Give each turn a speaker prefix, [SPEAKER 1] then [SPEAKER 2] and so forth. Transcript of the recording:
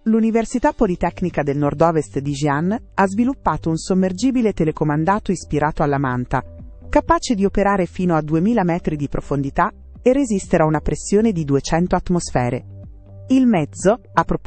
[SPEAKER 1] l'Università Politecnica del Nord-Ovest di Jian ha sviluppato un sommergibile telecomandato ispirato alla manta, capace di operare fino a 2000 metri di profondità e resistere a una pressione di 200 atmosfere. Il mezzo ha